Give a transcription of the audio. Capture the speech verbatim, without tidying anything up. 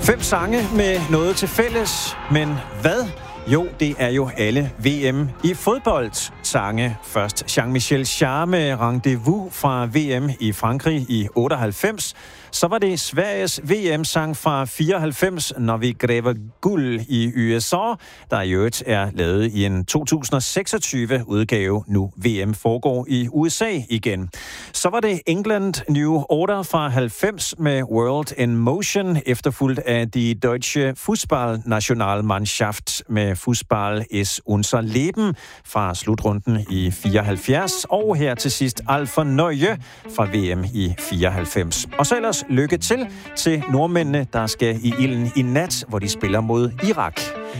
Fem sange med noget til fælles, men hvad? Jo, det er jo alle V M i fodbold sange. Først Jean-Michel Jarre med Rendezvous fra V M i Frankrig i otteoghalvfems. Så var det Sveriges V M-sang fra fireoghalvfems, Når vi græver guld i U S A, der i øvrigt er lavet i en to tusind og seksogtyve udgave. Nu V M foregår i U S A igen. Så var det England New Order fra halvfems med World in Motion, efterfulgt af Die Deutsche Fußballnationalmannschaft med Fußball ist unser Leben fra slutrunden i fireoghalvfjerds. Og her til sidst Alfa Neue fra V M i fireoghalvfems. Og så ellers lykke til til nordmændene, der skal i ilden i nat, hvor de spiller mod Irak.